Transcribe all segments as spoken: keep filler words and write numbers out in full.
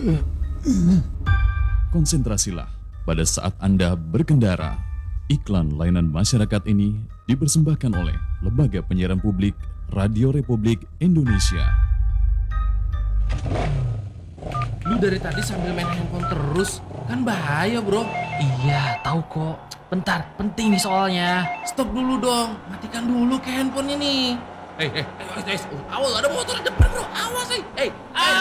Konsentrasilah pada saat Anda berkendara. Iklan layanan masyarakat ini dipersembahkan oleh Lembaga Penyiaran Publik Radio Republik Indonesia. Lu dari tadi sambil main handphone terus, kan bahaya bro. Iya, tahu kok. Bentar, penting nih soalnya. Stop dulu dong, matikan dulu ke handphonenya nih. Hei, hei, ayo, ayo, ayo, awas ada motor di depan bro, awas hei. Hei,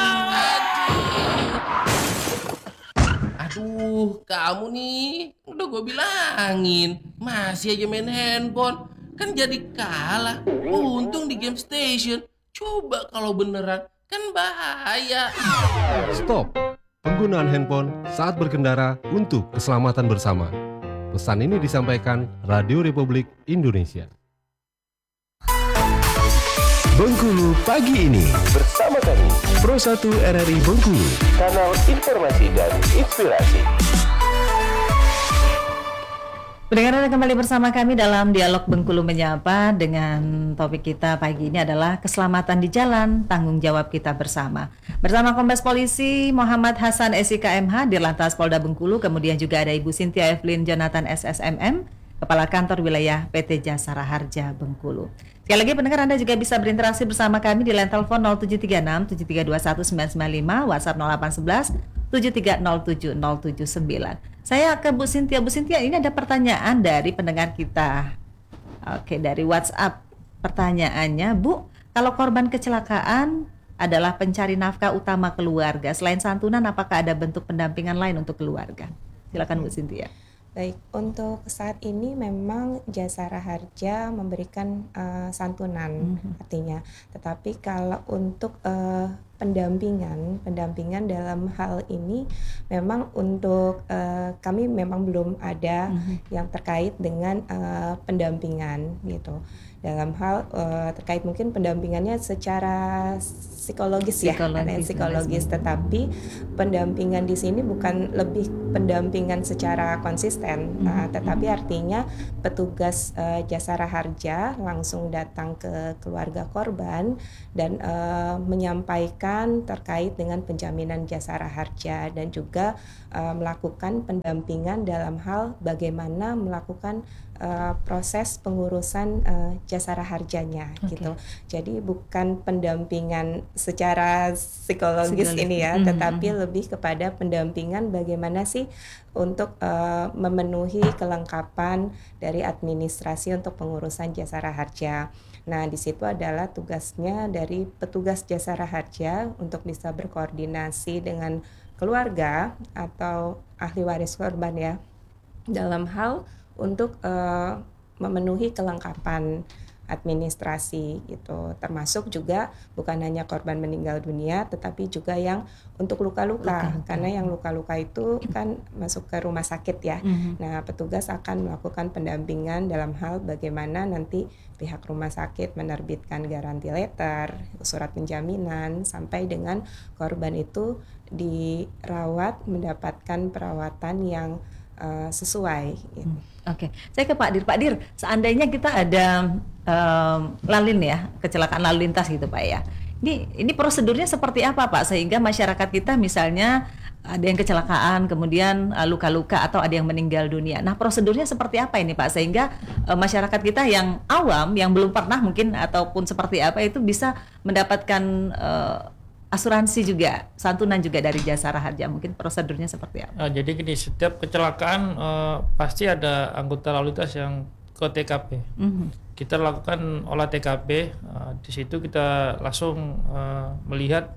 aduh, kamu nih, udah gue bilangin, masih aja main handphone, kan jadi kalah. Untung di game station, coba kalau beneran, kan bahaya. Stop penggunaan handphone saat berkendara untuk keselamatan bersama. Pesan ini disampaikan Radio Republik Indonesia. Bengkulu pagi ini bersama kami Pro satu R R I Bengkulu, kanal informasi dan inspirasi. Pendengar Anda kembali bersama kami dalam dialog Bengkulu Menyapa dengan topik kita pagi ini adalah keselamatan di jalan, tanggung jawab kita bersama. Bersama Kombes Polisi Muhammad Hasan S I K M H, Dirlantas Polda Bengkulu, kemudian juga ada Ibu Cynthia Evelyn Jonathan S S M M, Kepala Kantor Wilayah P T Jasara Harja Bengkulu. Sekali lagi pendengar Anda juga bisa berinteraksi bersama kami di line telepon nol tujuh tiga enam tujuh tiga dua satu sembilan sembilan lima, WhatsApp nol delapan satu satu tujuh tiga nol tujuh nol tujuh sembilan. Saya ke Bu Cynthia. Bu Cynthia, ini ada pertanyaan dari pendengar kita. Oke, dari WhatsApp. Pertanyaannya, Bu, kalau korban kecelakaan adalah pencari nafkah utama keluarga, selain santunan apakah ada bentuk pendampingan lain untuk keluarga? Silakan Bu Cynthia. Baik, untuk saat ini memang Jasara Harja memberikan uh, santunan, mm-hmm. artinya. Tetapi kalau untuk uh, pendampingan, pendampingan dalam hal ini memang untuk uh, kami memang belum ada mm-hmm. yang terkait dengan uh, pendampingan gitu. Dalam hal uh, terkait mungkin pendampingannya secara psikologis, psikologis ya, ada psikologis, tetapi pendampingan di sini bukan lebih pendampingan secara konsisten, mm-hmm. uh, tetapi artinya petugas uh, Jasara Harja langsung datang ke keluarga korban dan uh, menyampaikan terkait dengan penjaminan Jasara Harja dan juga uh, melakukan pendampingan dalam hal bagaimana melakukan Uh, proses pengurusan uh, Jasara Harjanya, okay. gitu. Jadi bukan pendampingan secara psikologis, psikologis. ini ya, mm-hmm. tetapi lebih kepada pendampingan bagaimana sih untuk uh, memenuhi kelengkapan dari administrasi untuk pengurusan Jasara Harja. Nah, di situ adalah tugasnya dari petugas Jasara Harja untuk bisa berkoordinasi dengan keluarga atau ahli waris korban ya, dalam hal untuk uh, memenuhi kelengkapan administrasi gitu, termasuk juga bukan hanya korban meninggal dunia tetapi juga yang untuk luka-luka, luka-luka. Karena yang luka-luka itu kan masuk ke rumah sakit ya. Mm-hmm. Nah, petugas akan melakukan pendampingan dalam hal bagaimana nanti pihak rumah sakit menerbitkan garansi letter, surat penjaminan sampai dengan korban itu dirawat mendapatkan perawatan yang uh, sesuai gitu. Mm. Oke, saya ke Pak Dir. Pak Dir, seandainya kita ada um, lalin ya, kecelakaan lalu lintas gitu Pak ya. Ini ini prosedurnya seperti apa Pak? Sehingga masyarakat kita misalnya ada yang kecelakaan, kemudian uh, luka-luka atau ada yang meninggal dunia. Nah, prosedurnya seperti apa ini Pak? Sehingga uh, masyarakat kita yang awam, yang belum pernah mungkin ataupun seperti apa itu bisa mendapatkan uh, asuransi juga, santunan juga dari Jasara Harja. Mungkin prosedurnya seperti apa? Uh, jadi gini, setiap kecelakaan uh, pasti ada anggota lalu lintas yang ke T K P. Mm-hmm. Kita lakukan olah T K P. Uh, di situ kita langsung uh, melihat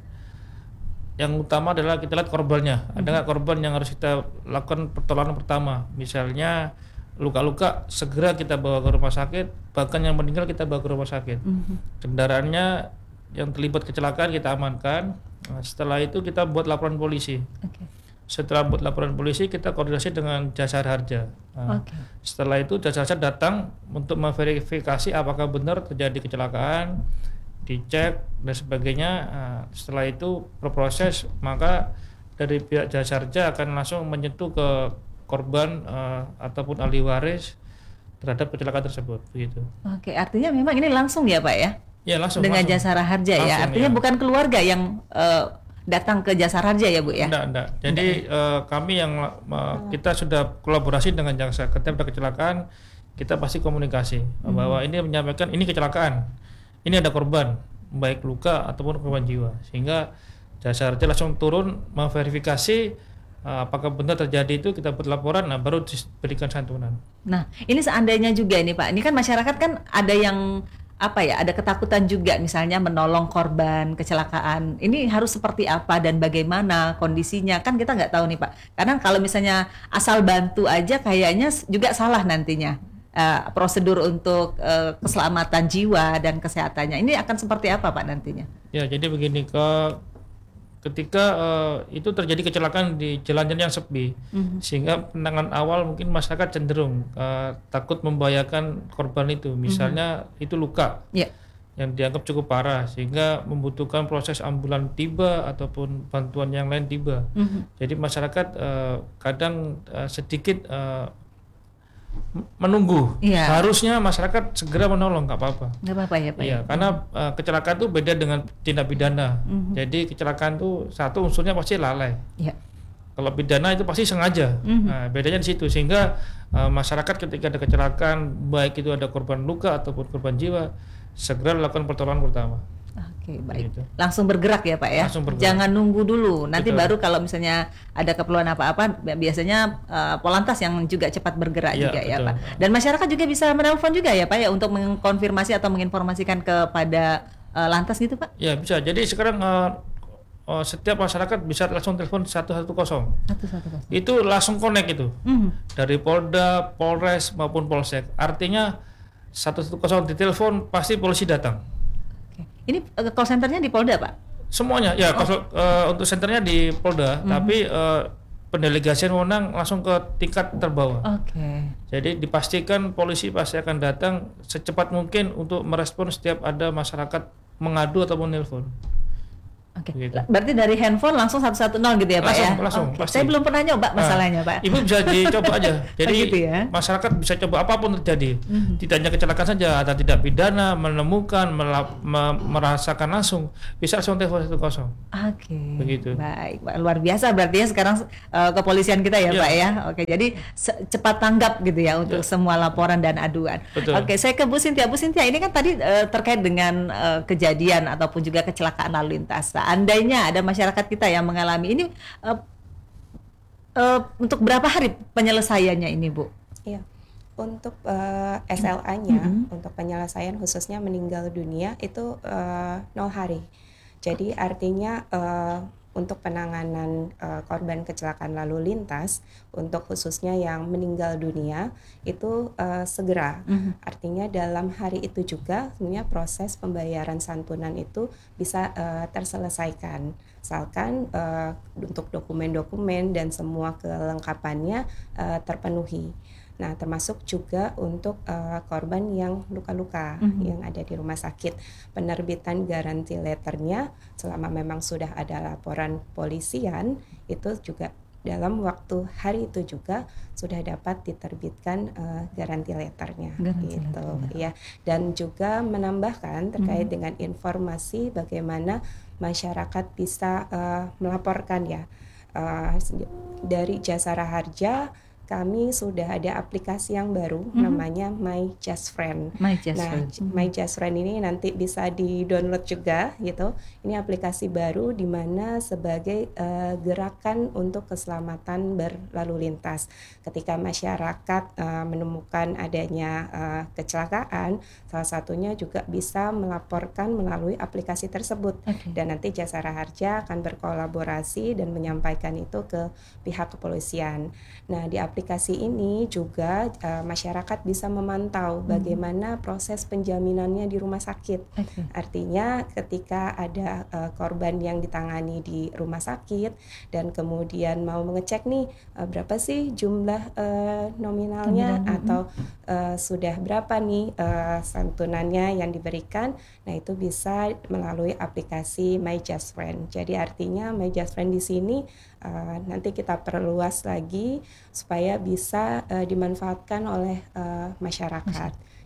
yang utama adalah kita lihat korbannya. Mm-hmm. Ada nggak korban yang harus kita lakukan pertolongan pertama? Misalnya luka-luka segera kita bawa ke rumah sakit. Bahkan yang meninggal kita bawa ke rumah sakit. Mm-hmm. Kendaraannya yang terlibat kecelakaan kita amankan. Nah, setelah itu kita buat laporan polisi. Okay. Setelah buat laporan polisi kita koordinasi dengan Jasara Harja. Nah, okay. Setelah itu Jasara Harja datang untuk memverifikasi apakah benar terjadi kecelakaan, dicek dan sebagainya. Nah, setelah itu berproses, maka dari pihak Jasara Harja akan langsung menyentuh ke korban uh, ataupun ahli waris terhadap kecelakaan tersebut. Begitu. Oke, artinya memang ini langsung ya Pak ya? Ya, langsung dengan langsung. Jasara Harja langsung, ya, artinya ya. bukan keluarga yang uh, datang ke Jasa Harja ya Bu ya? Enggak, enggak. Jadi uh, kami yang uh, kita sudah kolaborasi dengan jaksa ketika ada kecelakaan, kita pasti komunikasi hmm. bahwa ini menyampaikan ini kecelakaan, ini ada korban, baik luka ataupun korban jiwa, sehingga Jasa Harja langsung turun memverifikasi uh, apakah benar terjadi itu, kita buat laporan, nah baru diberikan santunan. Nah, ini seandainya juga ini Pak, ini kan masyarakat kan ada yang apa ya, ada ketakutan juga misalnya menolong korban kecelakaan. Ini harus seperti apa dan bagaimana kondisinya, kan kita nggak tahu nih Pak. Karena kalau misalnya asal bantu aja kayaknya juga salah nantinya uh, prosedur untuk uh, keselamatan jiwa dan kesehatannya. Ini akan seperti apa Pak nantinya? Ya, jadi begini, ke ketika uh, itu terjadi kecelakaan di jalan-jalan yang sepi, mm-hmm. sehingga penanganan awal mungkin masyarakat cenderung uh, takut membahayakan korban itu, misalnya mm-hmm. itu luka yeah. yang dianggap cukup parah sehingga membutuhkan proses ambulan tiba ataupun bantuan yang lain tiba. Mm-hmm. Jadi masyarakat uh, kadang uh, sedikit uh, menunggu. Yeah. Harusnya masyarakat segera menolong, nggak apa-apa. Nggak apa-apa ya Pak. Iya, karena uh, kecelakaan itu beda dengan tindak pidana. Mm-hmm. Jadi kecelakaan itu satu unsurnya pasti lalai. Yeah. Kalau pidana itu pasti sengaja. Mm-hmm. Nah, bedanya di situ, sehingga uh, masyarakat ketika ada kecelakaan, baik itu ada korban luka ataupun korban jiwa, segera lakukan pertolongan pertama. Oke, baik. Gitu. Langsung bergerak ya Pak ya. Bergerak. Jangan nunggu dulu. Nanti Betul. baru kalau misalnya ada keperluan apa-apa, biasanya uh, Polantas yang juga cepat bergerak ya, juga betul. ya Pak. Dan masyarakat juga bisa menelpon juga ya Pak ya untuk mengkonfirmasi atau menginformasikan kepada uh, Lantas gitu Pak. Ya bisa. Jadi sekarang uh, uh, setiap masyarakat bisa langsung telepon satu satu nol. satu satu nol. Itu langsung connect itu. Mm-hmm. Dari Polda, Polres maupun Polsek. Artinya satu satu nol ditelepon pasti polisi datang. Ini call centernya di Polda Pak? Semuanya ya, oh. call, uh, untuk centernya di Polda, mm-hmm. tapi uh, pendelegasian wewenang langsung ke tingkat terbawah. Oke. Okay. Jadi dipastikan polisi pasti akan datang secepat mungkin untuk merespon setiap ada masyarakat mengadu ataupun nelpon. Oke. Okay. Gitu. Berarti dari handphone langsung satu satu nol gitu ya Pak langsung, ya? Langsung, okay. pasti. Saya belum pernah nyoba masalahnya nah, Pak. Ibu bisa dicoba aja. Jadi oh gitu ya? masyarakat bisa coba apapun terjadi. Mm-hmm. Tidak hanya kecelakaan saja, ada tidak pidana, menemukan, melap, me, merasakan langsung, bisa langsung telepon satu nol. Oke. Begitu. Baik, Pak. Luar biasa berarti ya sekarang uh, kepolisian kita ya, ya Pak ya. Oke, jadi se- cepat tanggap gitu ya untuk ya. semua laporan dan aduan. Betul. Oke, saya ke Bu Sintia. Bu Sintia, ini kan tadi uh, terkait dengan uh, kejadian ataupun juga kecelakaan lalu lintas. Seandainya ada masyarakat kita yang mengalami ini uh, uh, untuk berapa hari penyelesaiannya ini Bu? Iya, untuk uh, S L A-nya mm-hmm. untuk penyelesaian khususnya meninggal dunia itu uh, nol hari. Jadi artinya uh, untuk penanganan uh, korban kecelakaan lalu lintas untuk khususnya yang meninggal dunia itu uh, segera. Mm-hmm. Artinya dalam hari itu juga sebenarnya proses pembayaran santunan itu bisa uh, terselesaikan. Misalkan uh, untuk dokumen-dokumen dan semua kelengkapannya uh, terpenuhi. Nah, termasuk juga untuk uh, korban yang luka-luka mm-hmm. yang ada di rumah sakit. Penerbitan garansi letternya selama memang sudah ada laporan polisian itu juga dalam waktu hari itu juga sudah dapat diterbitkan uh, garansi letternya garansi gitu letternya. Ya. Dan juga menambahkan terkait mm-hmm. dengan informasi bagaimana masyarakat bisa uh, melaporkan ya uh, dari Jasara Harja. Kami sudah ada aplikasi yang baru mm-hmm. namanya My Just Friend. My Just nah, Friend. Mm-hmm. My Just Friend ini nanti bisa di-download juga gitu. Ini aplikasi baru di mana sebagai uh, gerakan untuk keselamatan berlalu lintas. Ketika masyarakat uh, menemukan adanya uh, kecelakaan, salah satunya juga bisa melaporkan melalui aplikasi tersebut. Okay. Dan nanti Jasara Harja akan berkolaborasi dan menyampaikan itu ke pihak kepolisian. Nah, di aplikasi aplikasi ini juga uh, masyarakat bisa memantau bagaimana proses penjaminannya di rumah sakit. Okay. Artinya ketika ada uh, korban yang ditangani di rumah sakit dan kemudian mau mengecek nih uh, berapa sih jumlah uh, nominalnya mm-hmm. atau uh, sudah berapa nih uh, santunannya yang diberikan. Nah, itu bisa melalui aplikasi My Just Friend. Jadi artinya My Just Friend di sini uh, nanti kita perluas lagi supaya bisa uh, dimanfaatkan oleh uh, masyarakat.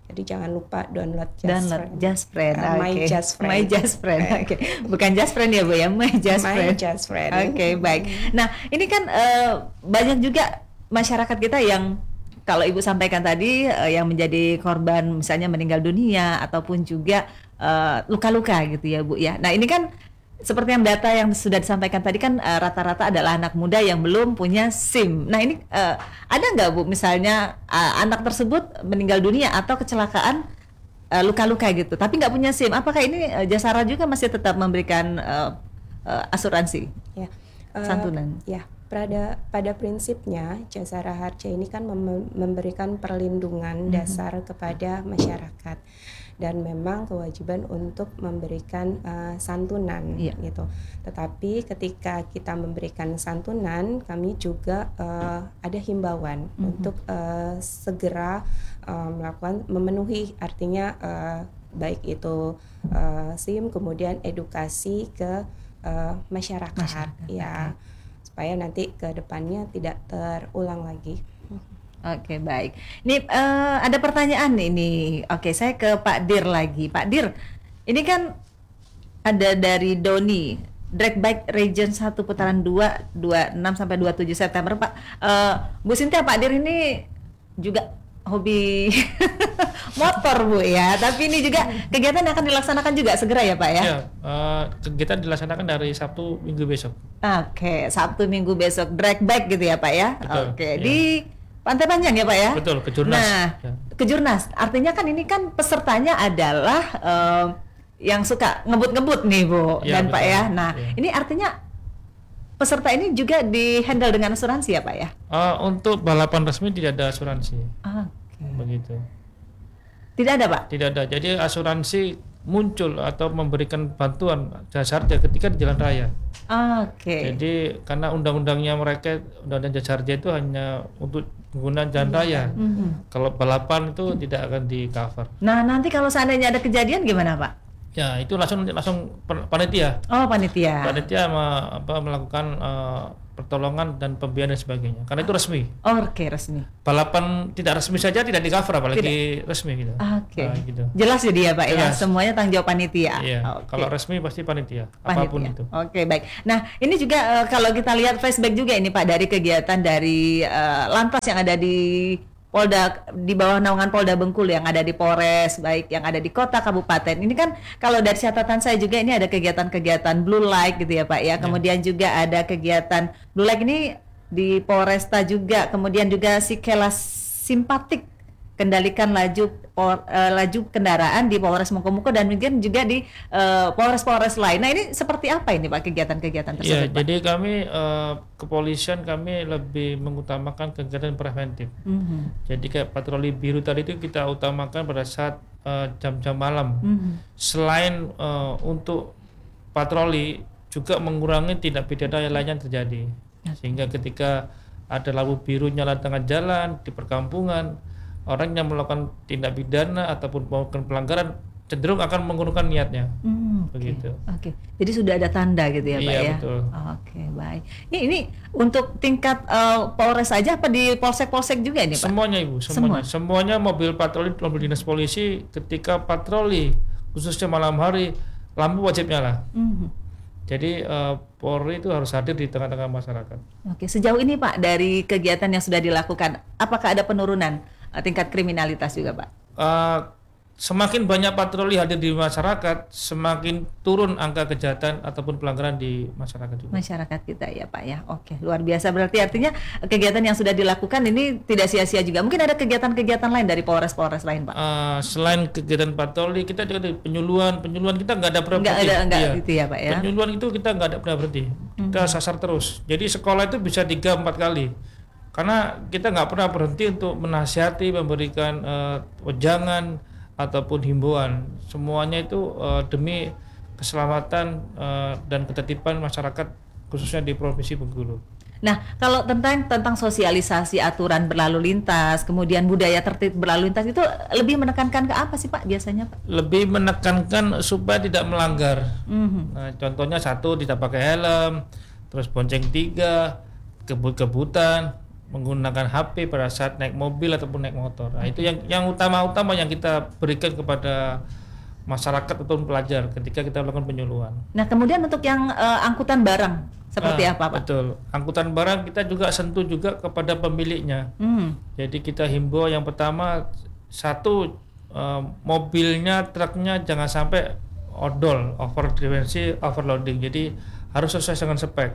Jadi jangan lupa download Just Download Friend. Just Friend. Uh, My Oke. Just Friend. My Just Friend. Eh. Oke. Bukan Just Friend ya, Bu ya. My Just My Friend. Just Friend. Oke, baik. Nah, ini kan eh, banyak juga masyarakat kita yang kalau Ibu sampaikan tadi eh, yang menjadi korban misalnya meninggal dunia ataupun juga eh, luka-luka gitu ya, Bu ya. Nah, ini kan seperti yang data yang sudah disampaikan tadi kan eh, rata-rata adalah anak muda yang belum punya SIM. Nah, ini eh, ada nggak, Bu, misalnya eh, anak tersebut meninggal dunia atau kecelakaan eh, luka-luka gitu, tapi nggak punya SIM? Apakah ini eh, Jasara juga masih tetap memberikan eh, eh, asuransi Ya. Eh, santunan? Ya, pada pada prinsipnya Jasara Harja ini kan mem- memberikan perlindungan dasar kepada masyarakat dan memang kewajiban untuk memberikan uh, santunan Iya. gitu. Tetapi ketika kita memberikan santunan, kami juga uh, ada himbauan untuk uh, segera uh, melakukan memenuhi, artinya uh, baik itu uh, SIM kemudian edukasi ke uh, masyarakat, Masyarakat, ya, supaya nanti ke depannya tidak terulang lagi. Oke, baik. Ini eh, ada pertanyaan nih, ini. Oke, saya ke Pak Dir lagi. Pak Dir, ini kan ada dari Doni, drag bike region satu putaran dua, dua puluh enam sampai dua puluh tujuh September, Pak. Eh, Bu Sintia, Pak Dir ini juga hobi motor, Bu ya. Tapi ini juga kegiatan yang akan dilaksanakan juga segera ya, Pak ya? Ya, eh, kegiatan dilaksanakan dari Sabtu Minggu besok. Oke, Sabtu Minggu besok drag bike gitu ya, Pak ya? Betul, Oke, ya. di Pantai Panjang ya, Pak ya? Betul, ke Jurnas. Nah, Ya. ke Jurnas. Artinya kan ini kan pesertanya adalah eh, yang suka ngebut-ngebut nih, Bu Ya, dan Pak betul. ya. Nah, Ya. ini artinya peserta ini juga di-handle dengan asuransi ya, Pak ya? Eh, untuk balapan resmi tidak ada asuransi, Oke. begitu. Tidak ada, Pak? Tidak ada. Jadi asuransi muncul atau memberikan bantuan jasa harja ketika di jalan raya. Oke. Jadi karena undang-undangnya mereka, undang-undang jasa harja itu hanya untuk penggunaan jalan raya. Mhm. Kalau balapan itu tidak akan di cover. Nah, nanti kalau seandainya ada kejadian gimana, Pak? Ya itu langsung langsung pen- panitia. Oh, panitia. Panitia me- apa, melakukan eh, pertolongan dan pembiayaan dan sebagainya. Karena itu resmi. Oh, oke, resmi. Balapan tidak resmi saja tidak di cover, apalagi resmi gitu. Oke. Nah, gitu. Jelas jadi ya, Pak ya. Jelas. Semuanya tanggung jawab panitia. Iya. Oke. Kalau resmi pasti panitia, Panitia. apapun itu. Oke, baik. Nah, ini juga eh, kalau kita lihat flashback juga ini Pak dari kegiatan dari eh, Lantas yang ada di Polda, di bawah naungan Polda Bengkulu yang ada di Polres, baik yang ada di kota kabupaten. Ini kan kalau dari catatan saya juga ini ada kegiatan-kegiatan Blue Light gitu ya, Pak ya. Kemudian juga ada kegiatan Blue Light ini di Polresta juga, kemudian juga si Kelas Simpatik, kendalikan laju por, eh, laju kendaraan di Polres Mongkomuko dan mungkin juga di eh, Polres-Polres lain. Nah, ini seperti apa ini Pak kegiatan-kegiatan Iya, tersebut, Pak? jadi kami eh, kepolisian kami lebih mengutamakan kegiatan preventif. Mhm. Jadi kayak patroli biru tadi itu kita utamakan pada saat eh, jam-jam malam. Mhm. Selain eh, untuk patroli juga mengurangi tindak pidana yang lainnya yang terjadi. Sehingga ketika ada lampu biru nyala tengah jalan di perkampungan, orang yang melakukan tindak pidana ataupun melakukan pelanggaran cenderung akan mengurungkan niatnya. Hmm, oke. Begitu. Oke. Jadi sudah ada tanda gitu ya, Pak Iya, ya. betul. Oke, baik. Ini ini untuk tingkat eh, Polres saja apa di polsek-polsek juga ini, Pak? Semuanya Ibu, Semua? semuanya. Semuanya mobil patroli, mobil dinas polisi ketika patroli khususnya malam hari lampu wajib nyala. Mhm. Jadi eh, Polri itu harus hadir di tengah-tengah masyarakat. Oke, sejauh ini Pak dari kegiatan yang sudah dilakukan, apakah ada penurunan eh, tingkat kriminalitas juga, Pak? Eh, semakin banyak patroli hadir di masyarakat, semakin turun angka kejahatan ataupun pelanggaran di masyarakat juga. Masyarakat kita ya, Pak ya. Oke, luar biasa. Berarti artinya kegiatan yang sudah dilakukan ini tidak sia-sia juga. Mungkin ada kegiatan-kegiatan lain dari Polres-Polres lain, Pak? Eh, selain kegiatan patroli, kita juga ada penyuluhan, penyuluhan kita nggak ada pernah Enggak berhenti. ada enggak Iya. gitu ya, Pak ya. Penyuluhan itu kita nggak ada pernah berhenti. Kita sasar terus. Jadi sekolah itu bisa tiga empat kali. Karena kita nggak pernah berhenti untuk menasihati, memberikan eh, wejangan ataupun himbauan. Semuanya itu eh, demi keselamatan eh, dan ketertiban masyarakat khususnya di Provinsi Bengkulu. Nah, kalau tentang tentang sosialisasi aturan berlalu lintas, kemudian budaya tertib berlalu lintas itu lebih menekankan ke apa sih, Pak, biasanya, Pak? Lebih menekankan supaya tidak melanggar. Mhm. Nah, contohnya satu tidak pakai helm, terus bonceng tiga, kebut-kebutan. menggunakan H P pada saat naik mobil ataupun naik motor. Nah, itu yang yang utama-utama yang kita berikan kepada masyarakat ataupun pelajar ketika kita melakukan penyuluhan. Nah, kemudian untuk yang uh, angkutan barang seperti Ah, apa, Pak? Betul. Angkutan barang kita juga sentuh juga kepada pemiliknya. Hmm. Jadi kita himbau yang pertama, satu uh, mobilnya, truknya jangan sampai odol, overdimensi, overloading. Jadi harus sesuai dengan spek.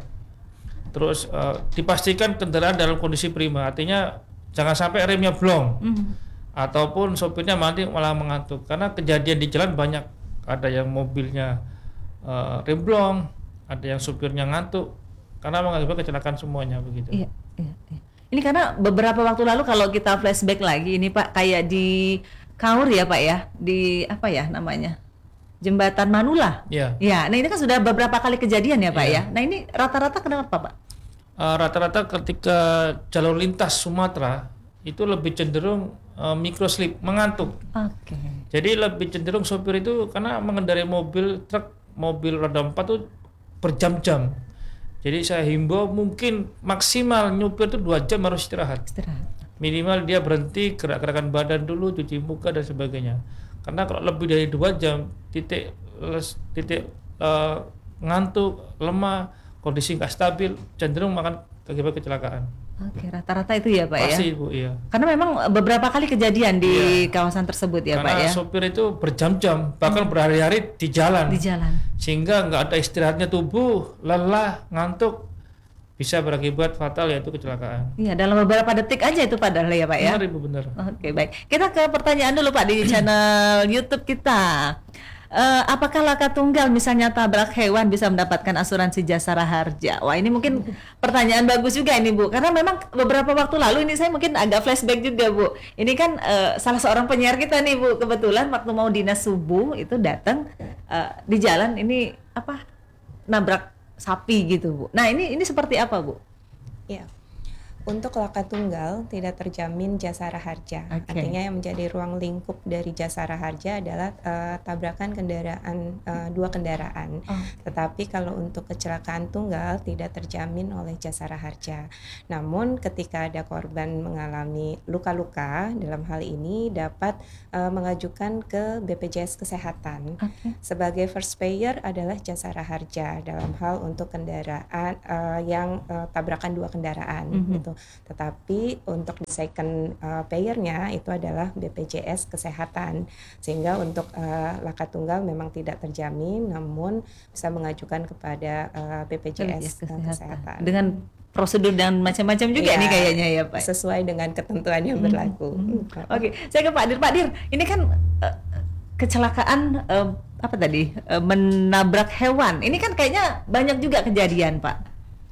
Terus uh, dipastikan kendaraan dalam kondisi prima, artinya jangan sampai remnya blong, Hmm. ataupun sopirnya nanti malah mengantuk. Karena kejadian di jalan banyak, ada yang mobilnya uh, rem blong, ada yang supirnya ngantuk, karena mengakibatkan kecelakaan semuanya begitu. Iya, iya, iya. Ini karena beberapa waktu lalu kalau kita flashback lagi ini Pak, kayak di Kaur ya Pak ya, di apa ya namanya, Jembatan Manula. Iya. Ya, nah ini kan sudah beberapa kali kejadian ya Pak Iya. ya. Nah ini rata-rata kenapa Pak? Uh, rata-rata ketika jalur lintas Sumatera itu lebih cenderung uh, microslip, mengantuk. Oke. Jadi lebih cenderung sopir itu karena mengendarai mobil truk, mobil roda empat tuh berjam-jam. Jadi saya himbau mungkin maksimal nyupir itu dua jam harus istirahat. Istirahat. Minimal dia berhenti, gerak-gerakan badan dulu, cuci muka dan sebagainya. Karena kalau lebih dari dua jam, titik les, titik uh, ngantuk, lemah, kondisi nggak stabil, cenderung makan akibat kecelakaan. Oke, rata-rata itu ya Pak Pasti ya. Ibu, iya. Karena memang beberapa kali kejadian di Iya. kawasan tersebut ya Karena Pak ya. sopir itu berjam-jam, bahkan Hmm. berhari-hari di jalan. Di jalan. Sehingga nggak ada istirahatnya tubuh, lelah, ngantuk, bisa berakibat fatal yaitu kecelakaan. Iya, dalam beberapa detik aja itu padahal ya Pak ya. Benar Ibu, benar. Oke, baik. Kita ke pertanyaan dulu Pak di channel YouTube kita. Eh, apakah laka tunggal misalnya tabrak hewan bisa mendapatkan asuransi jasara harja? Wah, ini mungkin pertanyaan bagus juga ini Bu, karena memang beberapa waktu lalu ini saya mungkin agak flashback juga Bu. Ini kan eh, salah seorang penyiar kita nih Bu, kebetulan waktu mau dinas subuh itu datang eh, di jalan ini apa nabrak sapi gitu Bu. Nah ini ini seperti apa Bu? Ya, untuk laka tunggal tidak terjamin jasara harja. Oke. Artinya yang menjadi ruang lingkup dari jasara harja adalah eh, tabrakan kendaraan eh, dua kendaraan. Oh. Tetapi kalau untuk kecelakaan tunggal tidak terjamin oleh jasara harja. Namun ketika ada korban mengalami luka-luka dalam hal ini dapat eh, mengajukan ke B P J S Kesehatan. Oke. Sebagai first payer adalah jasara harja dalam hal untuk kendaraan eh, yang eh, tabrakan dua kendaraan Mhm. gitu. Tetapi untuk the second uh, payernya itu adalah B P J S Kesehatan, sehingga untuk uh, laka tunggal memang tidak terjamin, namun bisa mengajukan kepada uh, B P J S Kesehatan. Kesehatan. Dengan prosedur dan macam-macam juga Iya, nih kayaknya ya Pak. sesuai dengan ketentuan yang berlaku. Oke, saya ke Pak Dir. Pak Dir, ini kan eh, kecelakaan eh, apa tadi Eh, menabrak hewan. Ini kan kayaknya banyak juga kejadian Pak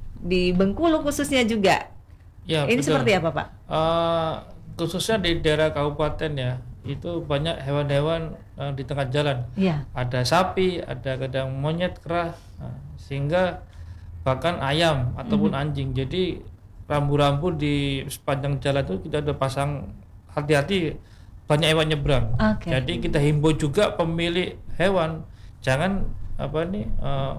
di Bengkulu khususnya juga. Ya, ini betul. seperti apa Pak? Eh, khususnya di daerah kabupaten ya, itu banyak hewan-hewan eh, di tengah jalan. Iya. Ada sapi, ada kadang monyet, kera, nah, sehingga bahkan ayam ataupun Mhm. anjing. Jadi rambu-rambu di sepanjang jalan itu kita udah pasang hati-hati, banyak hewan nyebrang. Oke. Jadi kita himbau juga pemilik hewan jangan apa nih eh,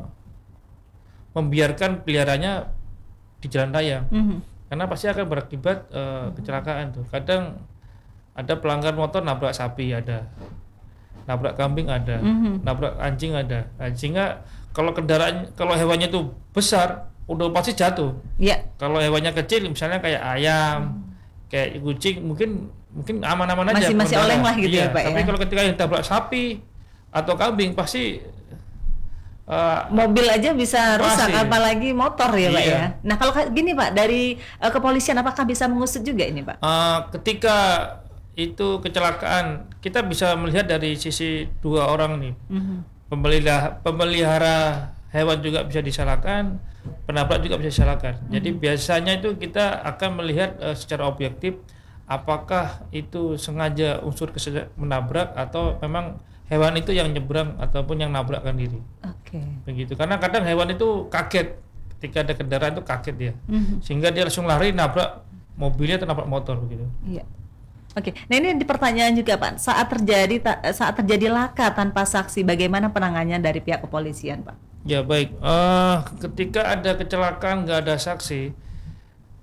membiarkan peliharaannya di jalan raya. Mhm. Karena pasti akan berakibat uh, kecelakaan tuh. Kadang ada pelanggar motor nabrak sapi ada, nabrak kambing ada, Mhm. nabrak anjing ada. Nah, sehingga kalau kendaraan, kalau hewannya itu besar, udah pasti jatuh. Iya. Kalau hewannya kecil, misalnya kayak ayam, kayak kucing, mungkin mungkin aman-aman aja. Masih- masih pengendara. oleng lah gitu Iya, ya, Pak, Tapi ya. kalau ketika yang tabrak sapi atau kambing, pasti uh, Mobil aja bisa rusak, Pasti. apalagi motor ya Pak Iya. ya. Nah kalau kayak gini Pak, dari eh, kepolisian apakah bisa mengusut juga ini Pak? Uh, ketika itu kecelakaan, kita bisa melihat dari sisi dua orang nih. Mhm. Pemelihara, pemelihara hewan juga bisa disalahkan, penabrak juga bisa disalahkan. Jadi biasanya itu kita akan melihat uh, secara objektif apakah itu sengaja unsur kesengajaan menabrak atau memang hewan itu yang nyebrang ataupun yang nabrakkan diri. Oke. Begitu. Karena kadang hewan itu kaget ketika ada kendaraan itu kaget dia. Mhm. Sehingga dia langsung lari nabrak mobilnya atau nabrak motor begitu. Iya. Oke, nah ini di pertanyaan juga Pak, saat terjadi ta- saat terjadi laka tanpa saksi, bagaimana penanganannya dari pihak kepolisian Pak? Ya baik, Eh ketika ada kecelakaan nggak ada saksi,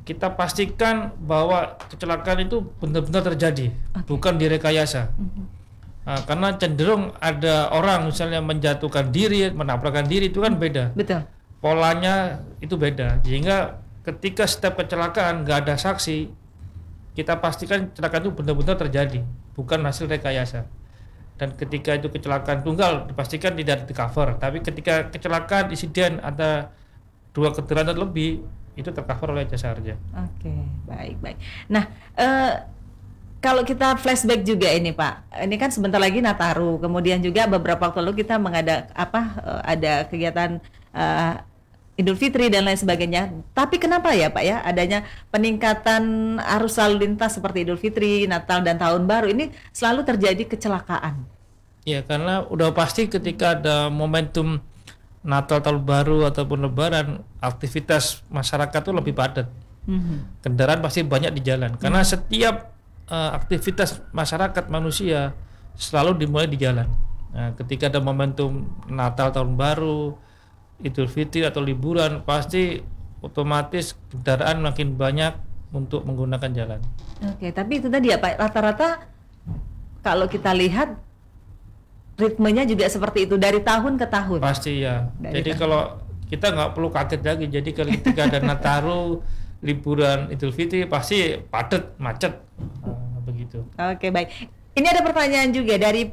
kita pastikan bahwa kecelakaan itu benar-benar terjadi, okay. bukan direkayasa. Mm-hmm. Nah, karena cenderung ada orang misalnya menjatuhkan diri, menabrakkan diri, itu kan beda. Betul. Polanya itu beda. Sehingga ketika setiap kecelakaan nggak ada saksi, kita pastikan kecelakaan itu benar-benar terjadi, bukan hasil rekayasa. Dan ketika itu kecelakaan tunggal, dipastikan tidak di cover. Tapi ketika kecelakaan insiden ada dua kendaraan atau lebih, itu tercover oleh jasa harja. Oke, baik baik. Nah, eh, kalau kita flashback juga ini Pak, ini kan sebentar lagi Nataru, kemudian juga beberapa waktu lalu kita mengada apa eh, ada kegiatan eh, Idul Fitri dan lain sebagainya. Tapi kenapa ya Pak ya adanya peningkatan arus lalu lintas seperti Idul Fitri, Natal dan Tahun Baru ini selalu terjadi kecelakaan? Ya, karena udah pasti ketika ada momentum Natal, Tahun Baru ataupun Lebaran, aktivitas masyarakat itu lebih padat. Mm-hmm. Kendaraan pasti banyak di jalan. Karena mm-hmm. setiap uh, aktivitas masyarakat manusia selalu dimulai di jalan. Nah, ketika ada momentum Natal, Tahun Baru, Idul Fitri atau liburan, pasti otomatis kendaraan makin banyak untuk menggunakan jalan. Oke, tapi itu tadi ya Pak, rata-rata kalau kita lihat ritmenya juga seperti itu dari tahun ke tahun. Pasti ya. Dari jadi tahun. Kalau kita nggak perlu kaget lagi. Jadi kalau ketika ada Nataru, liburan Idul Fitri pasti padat, macet, uh, begitu. Oke baik. Ini ada pertanyaan juga dari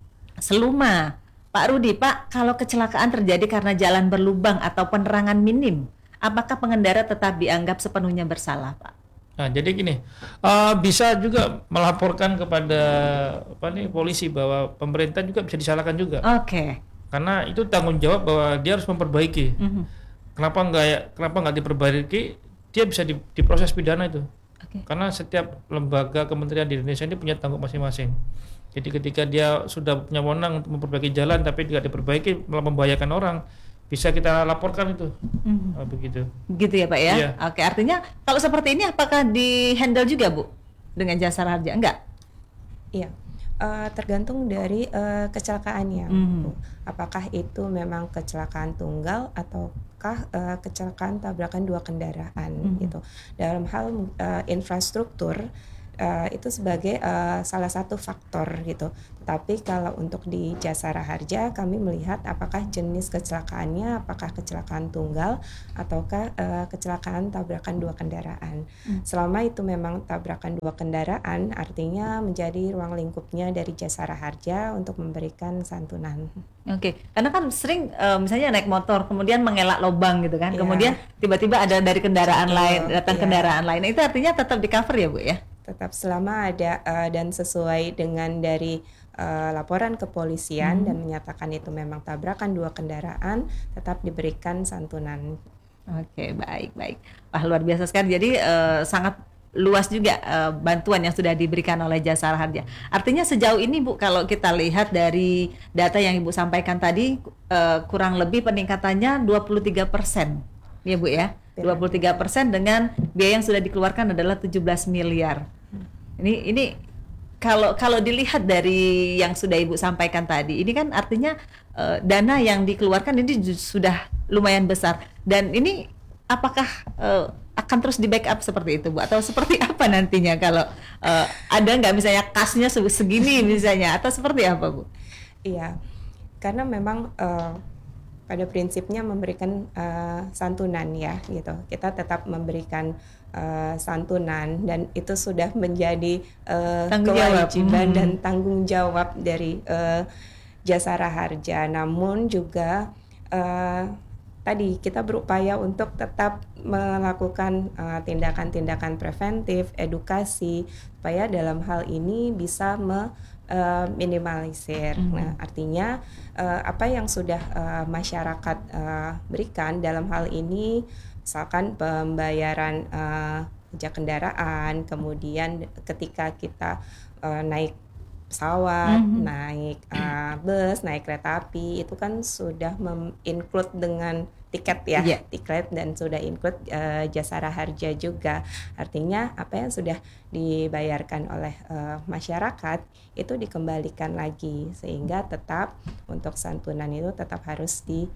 Seluma, Pak Rudi. Pak, kalau kecelakaan terjadi karena jalan berlubang atau penerangan minim, apakah pengendara tetap dianggap sepenuhnya bersalah, Pak? Nah, jadi gini, uh, bisa juga melaporkan kepada apa nih polisi bahwa pemerintah juga bisa disalahkan juga. Oke. Okay. Karena itu tanggung jawab bahwa dia harus memperbaiki. Mm-hmm. Kenapa nggak ya? Kenapa nggak diperbaiki? Dia bisa di, diproses pidana itu. Okay. Karena setiap lembaga kementerian di Indonesia ini punya tanggung masing-masing. Jadi ketika dia sudah punya wewenang untuk memperbaiki jalan tapi tidak diperbaiki malah membahayakan orang, bisa kita laporkan itu. Mm-hmm. Nah, begitu. Gitu ya Pak ya? Iya. Oke, artinya kalau seperti ini apakah di handle juga Bu dengan jasa harja? Enggak? Iya, uh, tergantung dari uh, kecelakaannya. Mm-hmm. Apakah itu memang kecelakaan tunggal ataukah uh, kecelakaan tabrakan dua kendaraan mm-hmm. gitu. Dalam hal uh, infrastruktur Uh, itu sebagai uh, salah satu faktor gitu. Tapi kalau untuk di Jasara Harja kami melihat apakah jenis kecelakaannya, apakah kecelakaan tunggal ataukah uh, kecelakaan tabrakan dua kendaraan. Hmm. Selama itu memang tabrakan dua kendaraan, artinya menjadi ruang lingkupnya dari Jasara Harja untuk memberikan santunan. Oke, karena kan sering uh, misalnya naik motor kemudian mengelak lubang gitu kan, Yeah. kemudian tiba-tiba ada dari kendaraan Betul. lain, datang Yeah. kendaraan lain. Itu artinya tetap di cover ya Bu ya? Tetap selama ada uh, dan sesuai dengan dari uh, laporan kepolisian hmm. dan menyatakan itu memang tabrakan dua kendaraan, tetap diberikan santunan. Oke, baik baik. Wah, luar biasa sekali. Jadi uh, sangat luas juga uh, bantuan yang sudah diberikan oleh Jasara Harja. Artinya sejauh ini Bu, kalau kita lihat dari data yang Ibu sampaikan tadi, uh, kurang lebih peningkatannya dua puluh tiga persen. Ya Bu ya. dua puluh tiga persen dengan biaya yang sudah dikeluarkan adalah tujuh belas miliar. Ini ini kalau kalau dilihat dari yang sudah Ibu sampaikan tadi, ini kan artinya uh, dana yang dikeluarkan ini sudah lumayan besar. Dan ini apakah uh, akan terus di backup seperti itu Bu, atau seperti apa nantinya kalau uh, ada nggak misalnya kasnya segini misalnya, atau seperti apa Bu? Iya, karena memang uh, pada prinsipnya memberikan uh, santunan ya gitu. Kita tetap memberikan uh, santunan dan itu sudah menjadi uh, kewajiban hmm. dan tanggung jawab dari uh, Jasara Harja. Namun juga uh, tadi kita berupaya untuk tetap melakukan uh, tindakan-tindakan preventif, edukasi supaya dalam hal ini bisa me Uh, minimalisir. Mm-hmm. Nah, artinya uh, apa yang sudah uh, masyarakat uh, berikan dalam hal ini, misalkan pembayaran uh, pajak kendaraan, kemudian ketika kita uh, naik pesawat, mm-hmm. naik uh, bus, naik kereta api, itu kan sudah mem-include dengan tiket ya, yeah. tiket dan sudah include uh, Jasara Harja juga. Artinya apa yang sudah dibayarkan oleh uh, masyarakat itu dikembalikan lagi, sehingga tetap untuk santunan itu tetap harus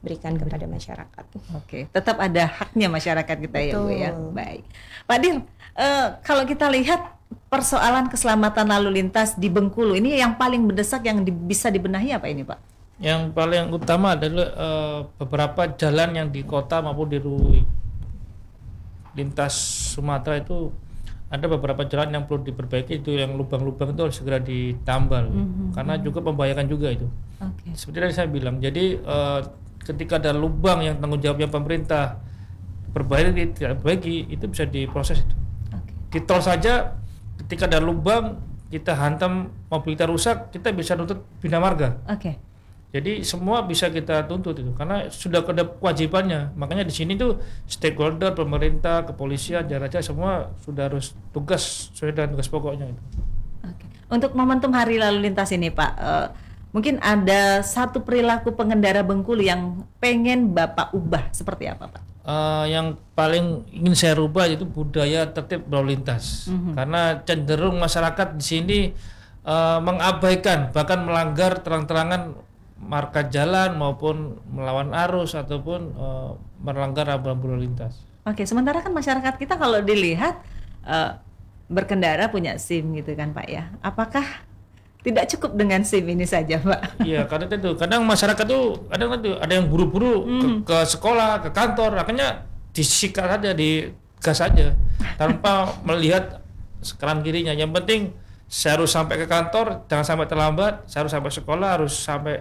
berikan kepada masyarakat. Oke, tetap ada haknya masyarakat kita. Betul. Ya Bu ya. Baik, Pak Dir, uh, kalau kita lihat persoalan keselamatan lalu lintas di Bengkulu ini yang paling mendesak yang di, bisa dibenahi apa ini Pak? Yang paling utama adalah uh, beberapa jalan yang di kota maupun di ru- lintas Sumatera itu ada beberapa jalan yang perlu diperbaiki, itu yang lubang-lubang itu harus segera ditambal, mm-hmm. karena juga membahayakan juga itu. Okay. Seperti yang saya bilang, jadi uh, ketika ada lubang yang tanggung jawabnya pemerintah perbaiki tidak perbaiki, itu bisa diproses itu. Okay. Di tol saja ketika ada lubang kita hantam, mobil kita rusak, kita bisa nuntut bina marga. Oke. Okay. Jadi semua bisa kita tuntut itu karena sudah ada kewajibannya. Makanya di sini tuh stakeholder, pemerintah, kepolisian, jarak semua sudah harus tugas sesuai dengan tugas pokoknya itu. Oke. Untuk momentum Hari Lalu Lintas ini Pak, uh, mungkin ada satu perilaku pengendara Bengkulu yang pengen Bapak ubah, seperti apa Pak? Uh, yang paling ingin saya rubah itu budaya tertib berlalu lintas, mm-hmm. karena cenderung masyarakat di sini uh, mengabaikan bahkan melanggar terang-terangan marka jalan maupun melawan arus ataupun uh, melanggar rambu-rambu lalu lintas. Oke, sementara kan masyarakat kita kalau dilihat uh, berkendara punya SIM gitu kan Pak ya, apakah tidak cukup dengan SIM ini saja Pak? Iya, karena itu kadang masyarakat tuh kadang itu ada yang buru-buru hmm. ke, ke sekolah, ke kantor, akhirnya disikat saja, digas saja tanpa melihat kanan kirinya. Yang penting saya harus sampai ke kantor, jangan sampai terlambat, saya harus sampai sekolah, harus sampai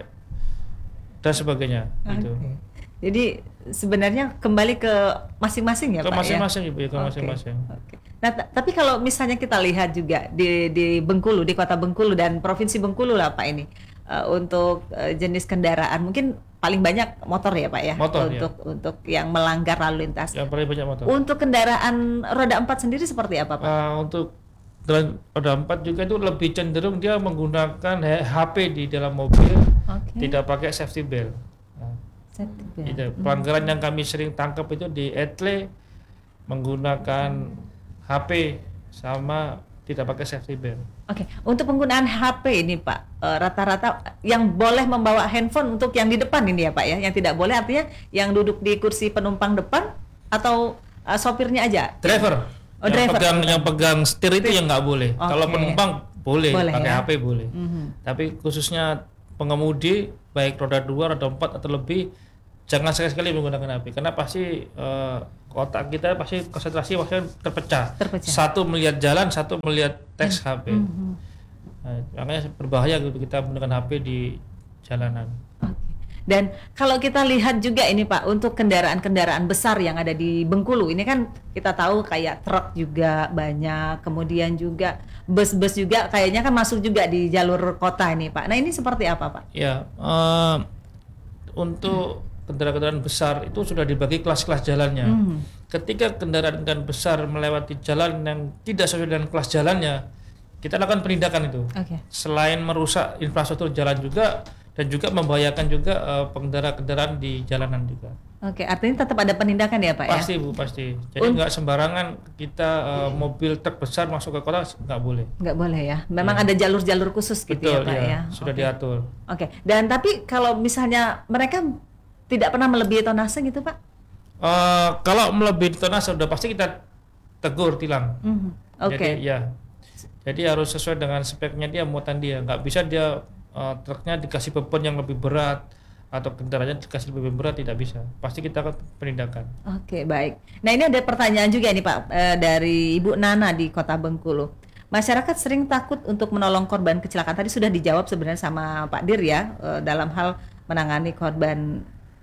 dan sebagainya. Okay. Gitu. Jadi sebenarnya kembali ke masing-masing ya ke Pak masing-masing, ya? Ibu, ya, ke okay. masing-masing. Okay. Nah, t- tapi kalau misalnya kita lihat juga di di Bengkulu, di Kota Bengkulu dan Provinsi Bengkulu lah Pak ini, uh, untuk uh, jenis kendaraan mungkin paling banyak motor ya Pak ya, motor, untuk ya. untuk yang melanggar lalu lintas. Yang paling banyak motor. Untuk kendaraan roda empat sendiri seperti apa Pak? Uh, untuk roda empat juga itu lebih cenderung dia menggunakan H P di dalam mobil, okay. tidak pakai safety belt. Nah, safety belt. Itu pelanggaran hmm. yang kami sering tangkap itu di Etle menggunakan H P sama tidak pakai safety belt. Oke, okay. Untuk penggunaan H P ini Pak, uh, rata-rata yang boleh membawa handphone untuk yang di depan ini ya Pak ya, yang tidak boleh artinya yang duduk di kursi penumpang depan atau uh, sopirnya aja? Driver. Oh, yang driver. pegang yang pegang setir itu yang nggak boleh. Okay. Kalau penumpang boleh, boleh pakai ya? H P boleh. Mm-hmm. Tapi khususnya pengemudi baik roda dua, roda empat atau lebih jangan sekali-sekali menggunakan H P karena pasti uh, otak kita pasti konsentrasi pasti terpecah. terpecah. Satu melihat jalan, satu melihat teks mm-hmm. H P. Mm-hmm. Nah, makanya berbahaya gitu kita menggunakan H P di jalanan. Okay. Dan kalau kita lihat juga ini Pak, untuk kendaraan-kendaraan besar yang ada di Bengkulu ini kan kita tahu kayak truk juga banyak, kemudian juga bus-bus juga kayaknya kan masuk juga di jalur kota ini Pak. Nah ini seperti apa Pak? Ya, uh, untuk hmm. kendaraan-kendaraan besar itu sudah dibagi kelas-kelas jalannya. Hmm. Ketika kendaraan-kendaraan besar melewati jalan yang tidak sesuai dengan kelas jalannya, kita lakukan penindakan itu. Okay. Selain merusak infrastruktur jalan juga, dan juga membahayakan juga uh, pengendara-kendaraan di jalanan juga. Oke, artinya tetap ada penindakan ya Pak pasti, ya? Pasti Bu, pasti. Jadi nggak Un- sembarangan kita uh, mobil truk besar masuk ke kota, nggak boleh. Nggak boleh ya? Memang ya. Ada jalur-jalur khusus gitu. Betul, ya Pak ya? ya? Sudah okay. diatur. Oke, dan tapi kalau misalnya mereka tidak pernah melebihi tonase gitu Pak? Uh, kalau melebihi tonase sudah pasti kita tegur, tilang. Mm-hmm. Oke. Okay. Jadi ya, jadi harus sesuai dengan speknya dia, muatan dia. Nggak bisa dia Uh, truknya dikasih beban yang lebih berat atau kendaraannya dikasih lebih berat, tidak bisa. Pasti kita akan penindakan. Oke, baik. Nah ini ada pertanyaan juga nih Pak uh, dari Ibu Nana di Kota Bengkulu. Masyarakat sering takut untuk menolong korban kecelakaan. Tadi sudah dijawab sebenarnya sama Pak Dir ya, uh, dalam hal menangani korban,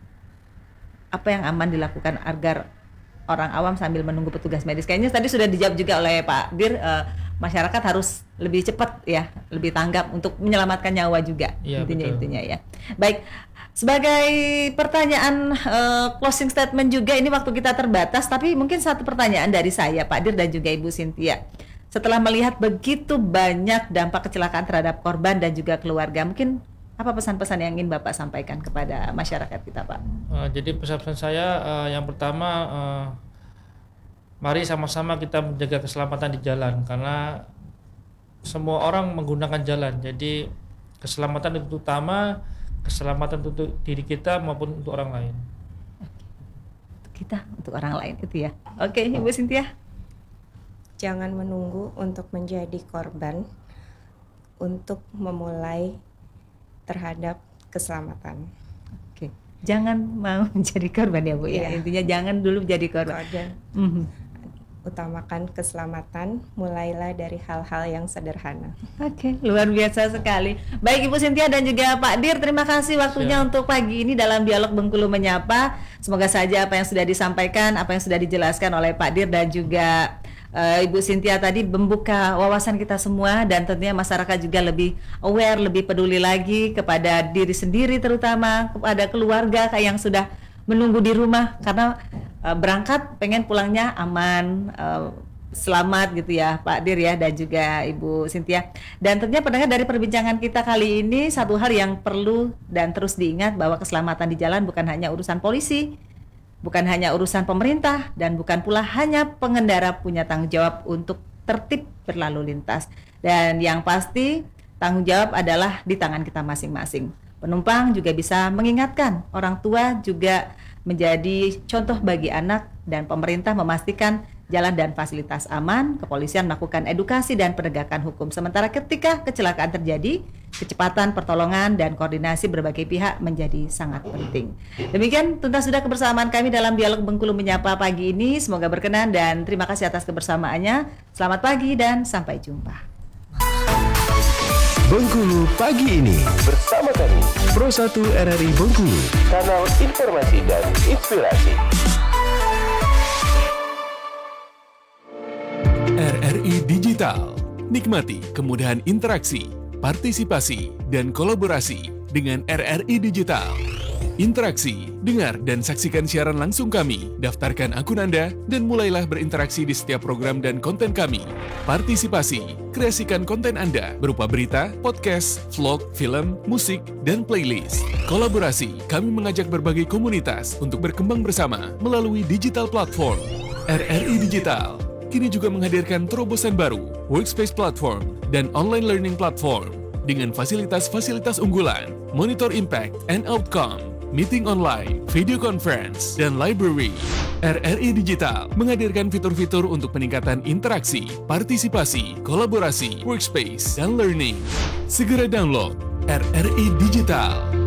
apa yang aman dilakukan agar orang awam sambil menunggu petugas medis. Kayaknya tadi sudah dijawab juga oleh Pak Dir. Uh, masyarakat harus lebih cepat ya, lebih tanggap untuk menyelamatkan nyawa juga, ya, intinya betul. intinya ya. Baik, sebagai pertanyaan uh, closing statement juga, ini waktu kita terbatas, tapi mungkin satu pertanyaan dari saya Pak Dir dan juga Ibu Cynthia. Setelah melihat begitu banyak dampak kecelakaan terhadap korban dan juga keluarga, mungkin apa pesan-pesan yang ingin Bapak sampaikan kepada masyarakat kita Pak? Uh, jadi pesan-pesan saya uh, yang pertama, uh, mari sama-sama kita menjaga keselamatan di jalan karena semua orang menggunakan jalan. Jadi keselamatan itu utama, keselamatan untuk diri kita maupun untuk orang lain. Untuk kita, untuk orang lain itu ya. Oke, Ibu Cynthia. Jangan menunggu untuk menjadi korban untuk memulai terhadap keselamatan. Oke, jangan mau menjadi korban ya Bu ya. Iya. Intinya jangan dulu menjadi korban. Ada. Mhm. Utamakan keselamatan, mulailah dari hal-hal yang sederhana. Oke, luar biasa sekali. Baik Ibu Cynthia dan juga Pak Dir, terima kasih waktunya Siap. untuk pagi ini dalam Dialog Bengkulu Menyapa. Semoga saja apa yang sudah disampaikan, apa yang sudah dijelaskan oleh Pak Dir dan juga uh, Ibu Cynthia tadi membuka wawasan kita semua, dan tentunya masyarakat juga lebih aware, lebih peduli lagi kepada diri sendiri, terutama kepada keluarga yang sudah menunggu di rumah karena uh, berangkat pengen pulangnya aman, uh, selamat gitu ya Pak Dir ya, dan juga Ibu Cynthia. Dan tentunya pendengar, dari perbincangan kita kali ini satu hal yang perlu dan terus diingat bahwa keselamatan di jalan bukan hanya urusan polisi, bukan hanya urusan pemerintah, dan bukan pula hanya pengendara punya tanggung jawab untuk tertib berlalu lintas. Dan yang pasti tanggung jawab adalah di tangan kita masing-masing. Penumpang juga bisa mengingatkan, orang tua juga menjadi contoh bagi anak, dan pemerintah memastikan jalan dan fasilitas aman, kepolisian melakukan edukasi dan penegakan hukum. Sementara ketika kecelakaan terjadi, kecepatan pertolongan dan koordinasi berbagai pihak menjadi sangat penting. Demikian tuntas sudah kebersamaan kami dalam Dialog Bengkulu Menyapa pagi ini. Semoga berkenan dan terima kasih atas kebersamaannya. Selamat pagi dan sampai jumpa. Bengkulu pagi ini bersama kami Pro satu R R I Bengkulu, kanal informasi dan inspirasi. R R I Digital. Nikmati kemudahan interaksi, partisipasi, dan kolaborasi dengan R R I Digital. Interaksi, dengar dan saksikan siaran langsung kami, daftarkan akun Anda, dan mulailah berinteraksi di setiap program dan konten kami. Partisipasi, kreasikan konten Anda berupa berita, podcast, vlog, film, musik, dan playlist. Kolaborasi, kami mengajak berbagai komunitas untuk berkembang bersama melalui digital platform. R R I Digital kini juga menghadirkan terobosan baru, workspace platform, dan online learning platform dengan fasilitas-fasilitas unggulan, monitor impact and outcome, meeting online, video conference, dan library. R R I Digital menghadirkan fitur-fitur untuk peningkatan interaksi, partisipasi, kolaborasi, workspace, dan learning. Segera download R R I Digital.